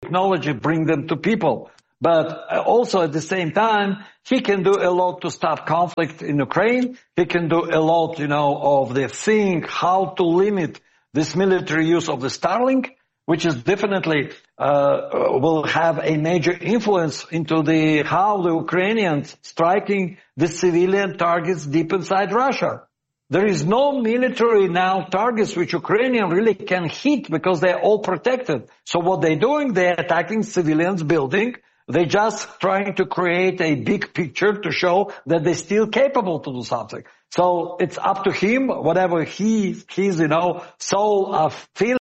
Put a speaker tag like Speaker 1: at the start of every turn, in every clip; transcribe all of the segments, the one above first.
Speaker 1: technology, bring them to people. But also at the same time, he can do a lot to stop conflict in Ukraine. He can do a lot, of the thing, how to limit this military use of the Starlink, which is definitely will have a major influence into how the Ukrainians striking the civilian targets deep inside Russia. There is no military now targets which Ukrainians really can hit because they're all protected. So what they're doing, they're attacking civilians building. They're just trying to create a big picture to show that they're still capable to do something. So it's up to him, whatever his soul of feeling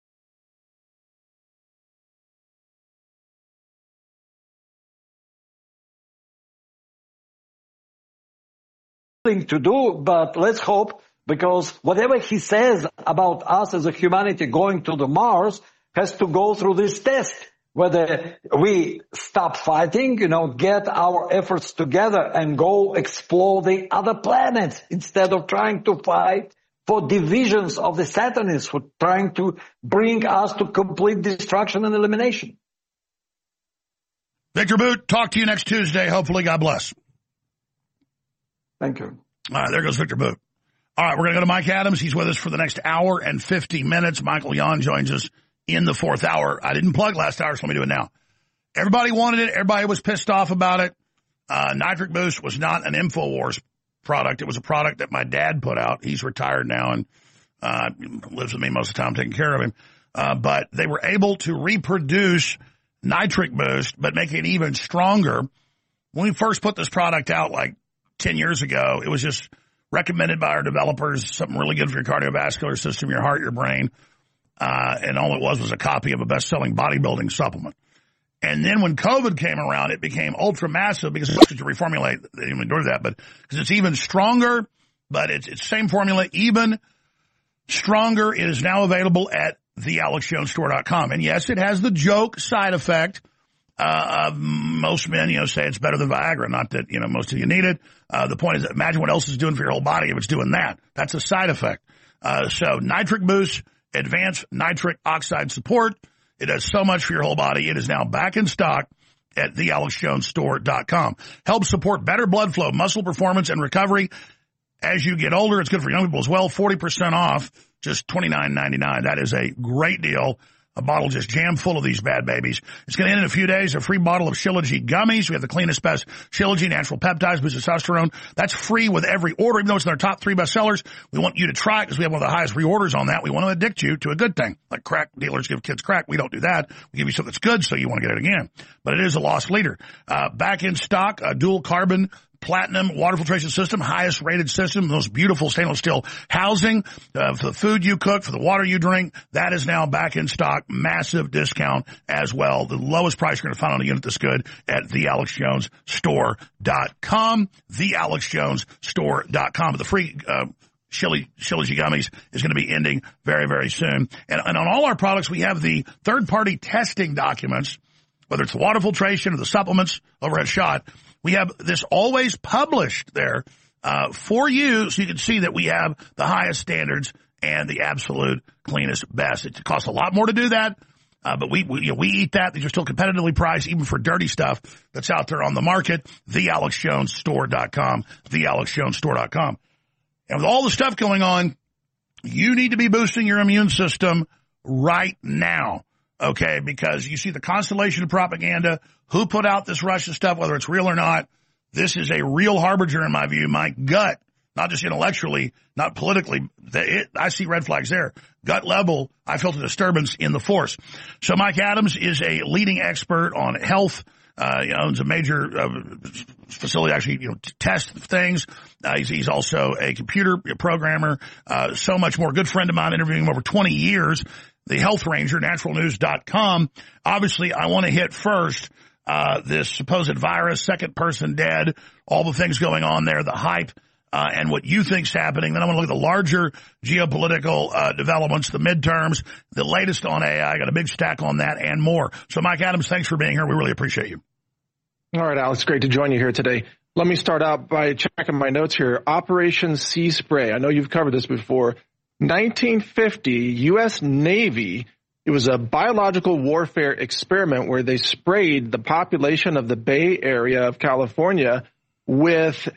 Speaker 1: to do, but let's hope, because whatever he says about us as a humanity going to the Mars has to go through this test. Whether we stop fighting, get our efforts together and go explore the other planets instead of trying to fight for divisions of the Satanists who are trying to bring us to complete destruction and elimination.
Speaker 2: Victor Boot, talk to you next Tuesday. Hopefully, God bless.
Speaker 1: Thank you.
Speaker 2: All right, there goes Victor Boot. All right, we're going to go to Mike Adams. He's with us for the next hour and 50 minutes. Michael Yon joins us in the fourth hour. I didn't plug last hour, so let me do it now. Everybody wanted it. Everybody was pissed off about it. Nitric Boost was not an InfoWars product. It was a product that my dad put out. He's retired now and lives with me most of the time, taking care of him. But they were able to reproduce Nitric Boost, but make it even stronger. When we first put this product out like 10 years ago, it was just recommended by our developers, something really good for your cardiovascular system, your heart, your brain. And all it was a copy of a best-selling bodybuilding supplement. And then when COVID came around, it became ultra-massive because it's to reformulate. They didn't even do that, but because it's even stronger, but it's same formula, even stronger. It is now available at thealexjonesstore.com. And yes, it has the joke side effect. Most men, say it's better than Viagra. Not that, most of you need it. The point is, imagine what else it's doing for your whole body if it's doing that. That's a side effect. So Nitric Boost, advanced nitric oxide support. It does so much for your whole body. It is now back in stock at thealexjonesstore.com. Helps support better blood flow, muscle performance, and recovery as you get older. It's good for young people as well. 40% off, just $29.99. That is a great deal. A bottle just jammed full of these bad babies. It's going to end in a few days. A free bottle of Shilajit gummies. We have the cleanest, best Shilajit natural peptides, boost testosterone. That's free with every order. Even though it's in our top 3 bestsellers, we want you to try it because we have one of the highest reorders on that. We want to addict you to a good thing. Like crack dealers give kids crack. We don't do that. We give you something that's good so you want to get it again. But it is a lost leader. Back in stock, a dual carbon platinum water filtration system, highest rated system, most beautiful stainless steel housing for the food you cook, for the water you drink. That is now back in stock. Massive discount as well. The lowest price you're going to find on a unit that's good at thealexjonesstore.com. thealexjonesstore.com. The free Shilajit gummies is going to be ending very, very soon. And on all our products, we have the third-party testing documents, whether it's the water filtration or the supplements over at SHOT. We have this always published there for you so you can see that we have the highest standards and the absolute cleanest best. It costs a lot more to do that, but we eat that. These are still competitively priced, even for dirty stuff that's out there on the market. TheAlexJonesStore.com, TheAlexJonesStore.com. And with all the stuff going on, you need to be boosting your immune system right now. Okay, because you see the constellation of propaganda, who put out this Russia stuff, whether it's real or not. This is a real harbinger in my view. My gut, not just intellectually, not politically, I see red flags there. Gut level, I felt a disturbance in the force. So Mike Adams is a leading expert on health. He owns a major facility, actually, to test things. He's also a computer programmer, so much more. Good friend of mine, interviewing him over 20 years. The Health Ranger, naturalnews.com. Obviously, I want to hit first this supposed virus, second person dead, all the things going on there, the hype, and what you think's happening. Then I want to look at the larger geopolitical developments, the midterms, the latest on AI. I got a big stack on that and more. So, Mike Adams, thanks for being here. We really appreciate you.
Speaker 3: All right, Alex, great to join you here today. Let me start out by checking my notes here. Operation Sea Spray. I know you've covered this before. 1950, U.S. Navy It was a biological warfare experiment where they sprayed the population of the Bay Area of California with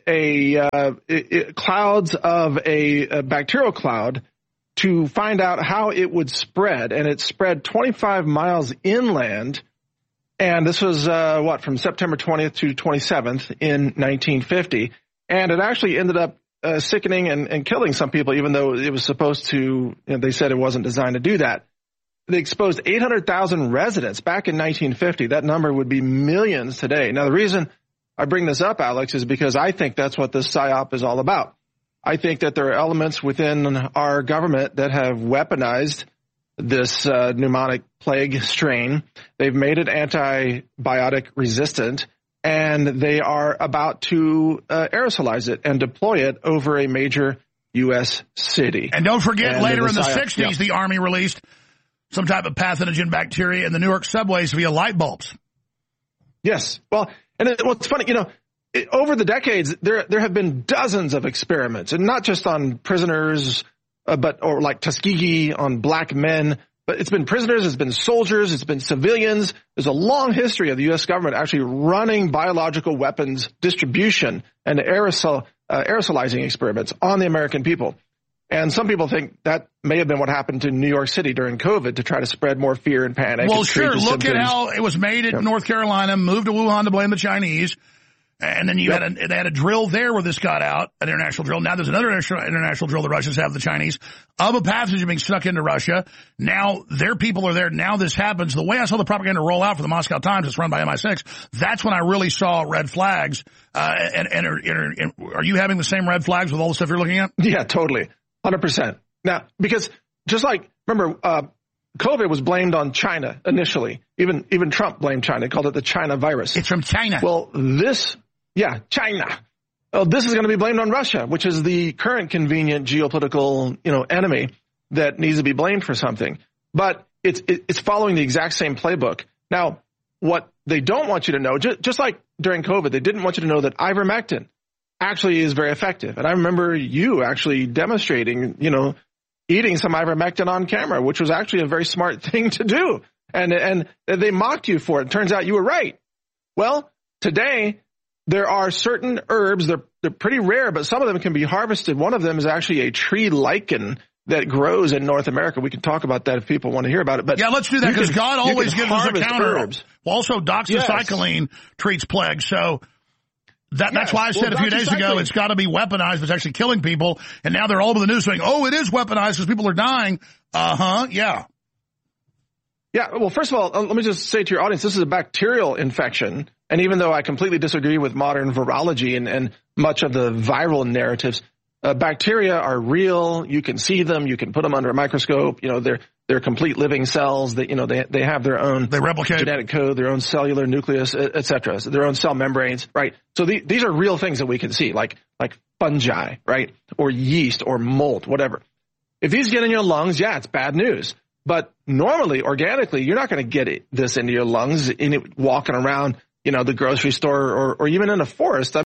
Speaker 3: clouds of a bacterial cloud to find out how it would spread. And it spread 25 miles inland. And this was, from September 20th to 27th in 1950. And it actually ended up sickening and killing some people, even though it was supposed to, they said it wasn't designed to do that. They exposed 800,000 residents back in 1950. That number would be millions today. Now, the reason I bring this up, Alex, is because I think that's what this PSYOP is all about. I think that there are elements within our government that have weaponized this pneumonic plague strain. They've made it antibiotic resistant, and they are about to aerosolize it and deploy it over a major U.S. city.
Speaker 2: And don't forget, later in the
Speaker 3: PSYOP,
Speaker 2: 60s, the Army released some type of pathogen bacteria in the New York subways via light bulbs.
Speaker 3: Yes. Well, and what's funny, over the decades, there have been dozens of experiments, and not just on prisoners, or like Tuskegee on black men, but it's been prisoners, it's been soldiers, it's been civilians. There's a long history of the U.S. government actually running biological weapons distribution and aerosolizing experiments on the American people. And some people think that may have been what happened to New York City during COVID to try to spread more fear and panic.
Speaker 2: Well,
Speaker 3: and
Speaker 2: sure. Look
Speaker 3: symptoms.
Speaker 2: at how it was made in North Carolina, moved to Wuhan to blame the Chinese. And then they had a drill there where this got out, an international drill. Now there's another international drill the Russians have, the Chinese, of a pathogen being snuck into Russia. Now their people are there. Now this happens. The way I saw the propaganda roll out for the Moscow Times, it's run by MI6, that's when I really saw red flags. And are you having the same red flags with all the stuff you're looking at?
Speaker 3: Yeah, totally. 100%. Now, because just like, remember, COVID was blamed on China initially. Even Trump blamed China, called it the China virus.
Speaker 2: It's from China.
Speaker 3: Well, China. Oh, this is going to be blamed on Russia, which is the current convenient geopolitical, enemy that needs to be blamed for something. But it's following the exact same playbook. Now, what they don't want you to know, just like during COVID, they didn't want you to know that ivermectin actually is very effective. And I remember you actually demonstrating, eating some ivermectin on camera, which was actually a very smart thing to do. And they mocked you for it. It turns out you were right. Well, today there are certain herbs, they're pretty rare, but some of them can be harvested. One of them is actually a tree lichen that grows in North America. We can talk about that if people want to hear about it. But
Speaker 2: yeah, let's do that, because God always gives us a counter.
Speaker 3: Herbs.
Speaker 2: Also, doxycycline treats plague. So that's why I said a few days ago, it's got to be weaponized. It's actually killing people. And now they're all over the news saying, oh, it is weaponized because people are dying. Yeah.
Speaker 3: Yeah, well, first of all, let me just say to your audience, this is a bacterial infection. And even though I completely disagree with modern virology and much of the viral narratives, bacteria are real. You can see them. You can put them under a microscope. They're complete living cells. They have their own genetic code, their own cellular nucleus, et cetera, so their own cell membranes, right? So these are real things that we can see, like fungi, right? Or yeast or mold, whatever. If these get in your lungs, it's bad news. But normally, organically, you're not going to get this into your lungs walking around, the grocery store or even in a forest.